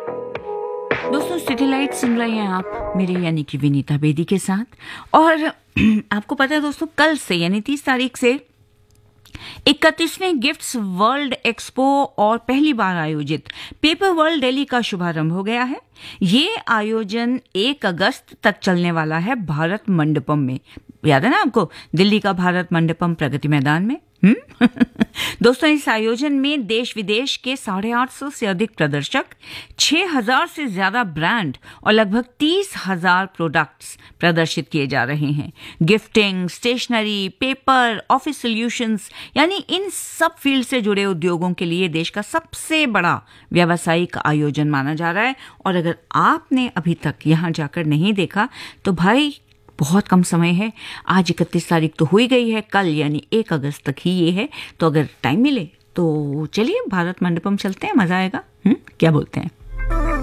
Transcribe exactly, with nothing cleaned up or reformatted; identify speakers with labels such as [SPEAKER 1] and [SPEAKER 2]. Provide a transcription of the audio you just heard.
[SPEAKER 1] दोस्तों city light सुन रहे हैं आप मेरे यानी कि विनीता बेदी के साथ। और आपको पता है दोस्तों, कल से यानी तीस तारीख से इकतीसवें गिफ्ट्स वर्ल्ड एक्सपो और पहली बार आयोजित पेपर वर्ल्ड दिल्ली का शुभारंभ हो गया है। ये आयोजन एक अगस्त तक चलने वाला है भारत मंडपम में। याद है ना आपको, दिल्ली का भारत मंडपम प्रगति मैदान में। हम्म दोस्तों, इस आयोजन में देश विदेश के साढ़े आठ सौ से अधिक प्रदर्शक, छह हजार से ज्यादा ब्रांड और लगभग तीस हजार प्रोडक्ट्स प्रदर्शित किए जा रहे हैं। Gifting, stationery, paper, office solutions यानी इन सब फील्ड से जुड़े उद्योगों के लिए देश का सबसे बड़ा व्यावसायिक आयोजन माना जा रहा है। और अगर आपने अभी तक यहां जाकर नहीं देखा तो भाई बहुत कम समय है। आज इकतीस तारीख तो हुई गई है, कल यानी एक अगस्त तक ही ये है। तो अगर टाइम मिले तो चलिए भारत मंडपम चलते हैं, मजा आएगा। हम्म क्या बोलते हैं?